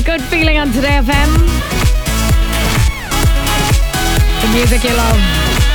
Good feeling on Today FM. The music you love.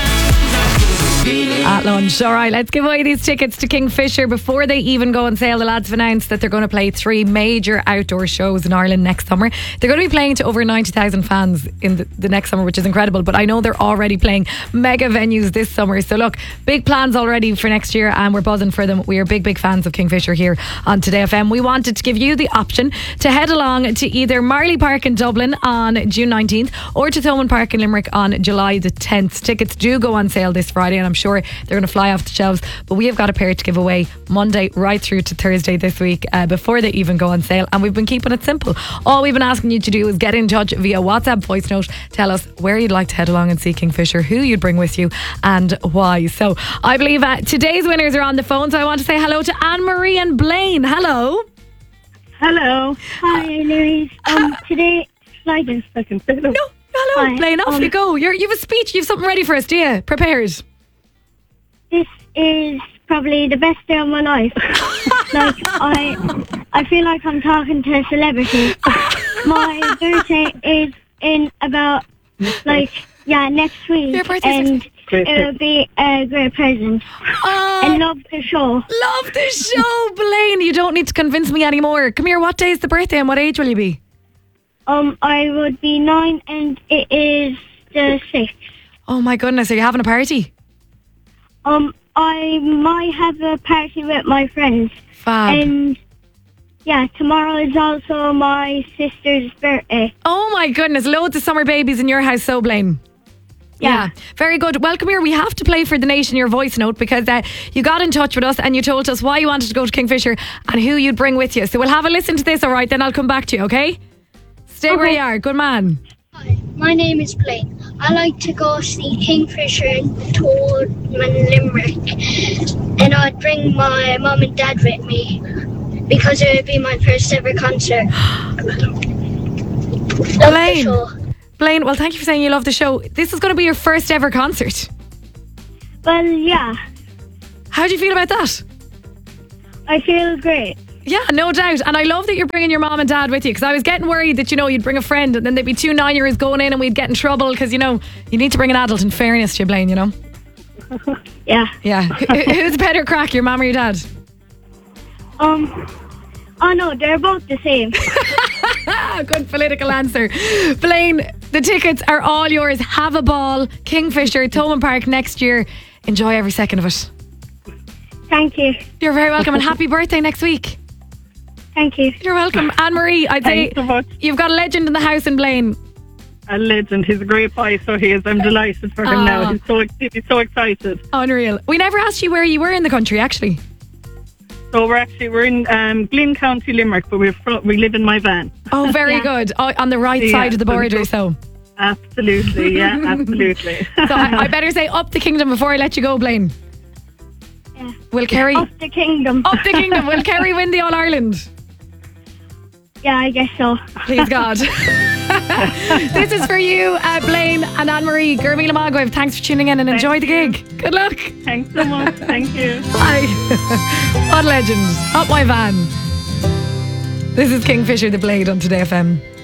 At lunch. All right, let's give away these tickets to Kingfisher before they even go on sale. The lads have announced that they're going to play 3 major outdoor shows in Ireland next summer. They're going to be playing to over 90,000 fans in the next summer, which is incredible. But I know they're already playing mega venues this summer. So look, big plans already for next year and we're buzzing for them. We are big fans of Kingfisher here on Today FM. We wanted to give you the option to head along to either Marley Park in Dublin on June 19th or to Thomond Park in Limerick on July the 10th. Tickets do go on sale this Friday and I'm sure they're going to fly off the shelves, but we have got a pair to give away Monday right through to Thursday this week before they even go on sale, and we've been keeping it simple. All we've been asking you to do is get in touch via WhatsApp voice note. Tell us where you'd like to head along and see Kingfisher, who you'd bring with you and why. So I believe today's winners are on the phone, so I want to say hello to Anne-Marie and Blaine. Hello. Hello. Hi, Louise. Today, slide in a second. No, hello. Hi. Blaine, off you go. You have a speech, you have something ready for us, do you? Prepared? This is probably the best day of my life. I feel like I'm talking to a celebrity. My birthday is in about, next week. Your birthday's and it'll be a great present. I love the show. Love the show, Blaine. You don't need to convince me anymore. Come here, what day is the birthday and what age will you be? I would be 9 and it is the 6th. Oh my goodness, are you having a party? I might have a party with my friends. Fab. And tomorrow is also my sister's birthday. Oh my goodness, loads of summer babies in your house, so Blaine. Yeah, very good. Well, come here, we have to play for the nation your voice note because you got in touch with us and you told us why you wanted to go to Kingfisher and who you'd bring with you. So we'll have a listen to this, all right? Then I'll come back to you, okay? Stay where you are. Good man. Hi, my name is Blaine. I like to go see Kingfisher in Thomond, Limerick, and I'd bring my mum and dad with me because it would be my first ever concert. Blaine, well, thank you for saying you love the show. This is going to be your first ever concert. Well, yeah. How do you feel about that? I feel great. Yeah, no doubt. And I love that you're bringing your mom and dad with you because I was getting worried that, you'd bring a friend and then there'd be 2 9-year-olds going in and we'd get in trouble because, you need to bring an adult in fairness to you, Blaine, Yeah. Yeah. Who's better crack, your mom or your dad? Oh no, they're both the same. Good political answer. Blaine, the tickets are all yours. Have a ball. Kingfisher, Thomond Park next year. Enjoy every second of it. Thank you. You're very welcome and happy birthday next week. Thank you. You're welcome. Anne-Marie, I'd say so much. You've got a legend in the house in Blaine. A legend. He's a great boy, so he is. I'm delighted for him now. He's so excited. Unreal. We never asked you where you were in the country, actually. So we're in Glynn County, Limerick, but we live in my van. Oh, very good. On the right side of the border, so. Absolutely, yeah, absolutely. So I better say up the kingdom before I let you go, Blaine. Yeah. We'll carry Up the kingdom. Up the kingdom. Will Kerry win the All Ireland? Yeah, I guess so. Please God. This is for you, Blaine and Anne-Marie. Gurmila Magwave, thanks for tuning in and enjoy the gig. Good luck. Thanks so much. Thank you. Bye. What legend. Up my van. This is Kingfisher the Blade on Today FM.